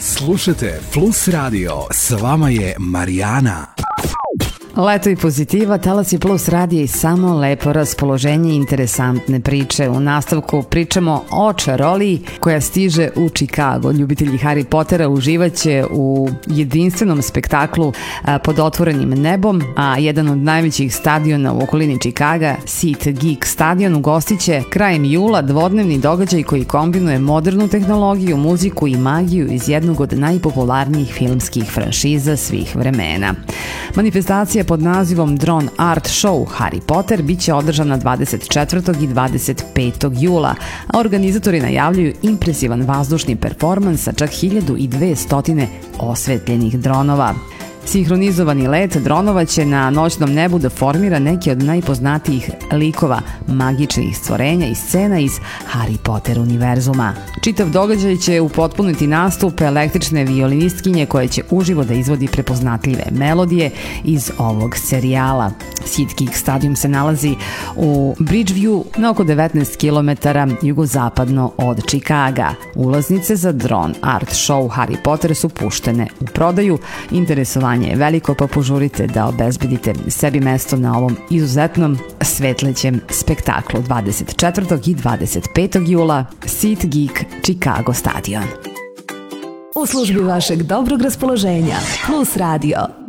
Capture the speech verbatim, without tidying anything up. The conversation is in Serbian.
Slušajte Plus Radio, s vama je Marijana. Leto i pozitiva, Talasi Plus radije i samo lepo raspoloženje i interesantne priče. U nastavku pričamo o čaroliji koja stiže u Chicago. Ljubitelji Harry Pottera uživaće u jedinstvenom spektaklu pod otvorenim nebom, a jedan od najvećih stadiona u okolini Chicaga, SeatGeek stadion, ugostiće krajem jula dvodnevni događaj koji kombinuje modernu tehnologiju, muziku i magiju iz jednog od najpopularnijih filmskih franšiza svih vremena. Manifestacija pod nazivom Drone Art Show Harry Potter biće održana dvadeset četvrtog i dvadeset petog jula, a organizatori najavljuju impresivan vazdušni performans sa čak hiljadu dvesta osvetljenih dronova. Sinhronizovani let dronova će na noćnom nebu da formira neke od najpoznatijih likova magičnih stvorenja i scena iz Harry Potter univerzuma. Čitav događaj će upotpuniti nastup električne violinistkinje koja će uživo da izvodi prepoznatljive melodije iz ovog serijala. SeatGeek stadion se nalazi u Bridgeview na oko devetnaest kilometara jugozapadno od Chicaga. Ulaznice za Drone Art Show Harry Potter su puštene u prodaju. Interesovanje je veliko, pa požurite da obezbedite sebi mesto na ovom izuzetnom svetlećem spektaklu dvadeset četvrtog i dvadeset petog jula, SeatGeek Chicago stadion. U službi vašeg dobrog raspoloženja, Plus Radio.